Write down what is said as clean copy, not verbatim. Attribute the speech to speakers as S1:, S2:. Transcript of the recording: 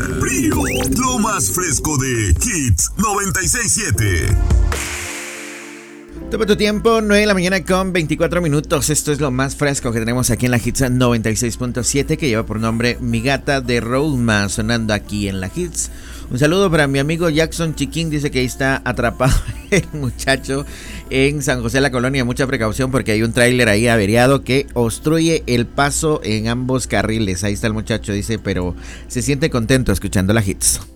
S1: Brío, lo más fresco de Hits 96.7.
S2: Toma tu tiempo, 9 de la mañana con 24 minutos. Esto es lo más fresco que tenemos aquí en la Hits 96.7, que lleva por nombre Mi Gata de Roadman, sonando aquí en la Hits. Un saludo para mi amigo Jackson Chiquín, dice que ahí está atrapado el muchacho en San José de la Colonia. Mucha precaución porque hay un tráiler ahí averiado que obstruye el paso en ambos carriles. Ahí está el muchacho, dice, pero se siente contento escuchando la Hits.